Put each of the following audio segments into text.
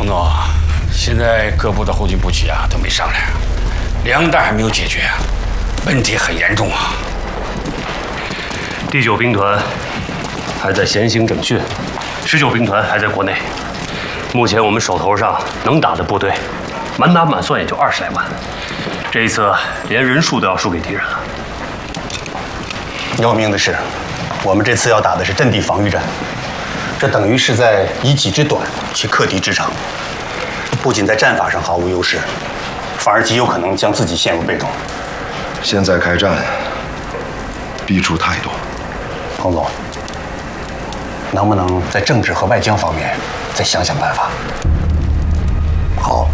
总，现在各部的后勤补给啊都没上来，粮弹还没有解决，问题很严重啊。 第9兵团还在闲行整训，19兵团还在国内。目前我们手头上能打的部队，满打满算也就20来万。这一次连人数都要输给敌人了。 要命的是，我们这次要打的是阵地防御战，这等于是在以己之短去克敌之长，不仅在战法上毫无优势，反而极有可能将自己陷入被动。 现在开战，弊处太多。 彭总，能不能在政治和外交方面再想想办法？ 好，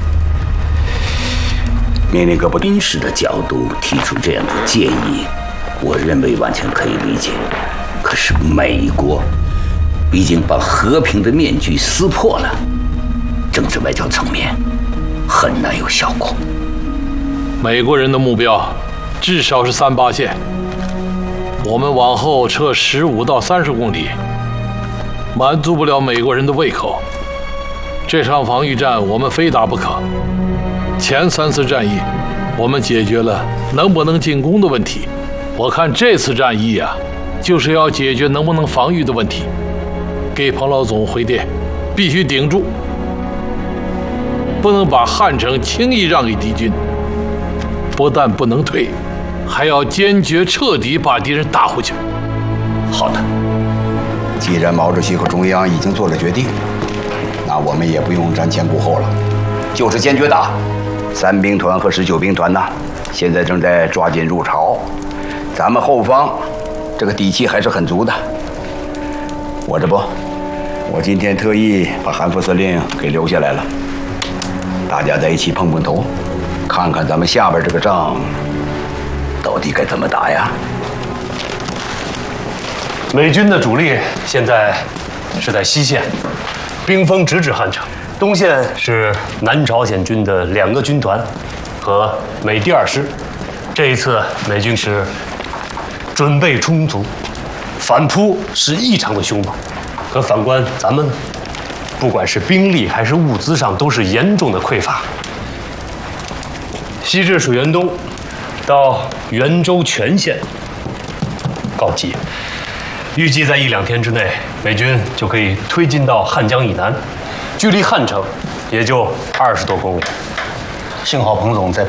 面临各部兵士的角度提出这样的建议，我认为完全可以理解。可是美国毕竟把和平的面具撕破了，政治外交层面很难有效果。 美国人的目标至少是38线，我们往后撤15到30公里，满足不了美国人的胃口。这场防御战我们非打不可。前3次战役，我们解决了能不能进攻的问题。我看这次战役啊，就是要解决能不能防御的问题。给彭老总回电，必须顶住，不能把汉城轻易让给敌军。不但不能退，还要坚决彻底把敌人打回去。 好的， 既然毛主席和中央已经做了决定，那我们也不用瞻前顾后了，就是坚决打。3兵团和19兵团呢，现在正在抓紧入朝，咱们后方这个底气还是很足的。我今天特意把韩副司令给留下来了，大家在一起碰碰头，看看咱们下边这个仗到底该怎么打呀？ 美军的主力现在是在西线，兵锋直指汉城；东线是南朝鲜军的2个军团和美第2师。这一次美军是准备充足，反扑是异常的凶猛。可反观咱们呢，不管是兵力还是物资上，都是严重的匮乏。西至水源东，到袁州全线告急，预计在1、2天之内，美军就可以推进到汉江以南，距离汉城也就20多公里。 幸好彭总在